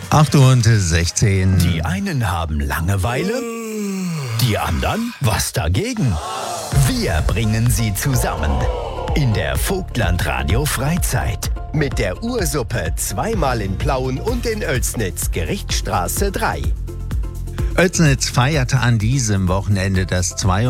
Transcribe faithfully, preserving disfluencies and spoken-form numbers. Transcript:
acht Uhr sechzehn. Die einen haben Langeweile, die anderen was dagegen. Wir bringen sie zusammen in der Vogtland-Radio Freizeit mit der Ursuppe zweimal in Plauen und in Oelsnitz, Gerichtsstraße drei. Oelsnitz feierte an diesem Wochenende das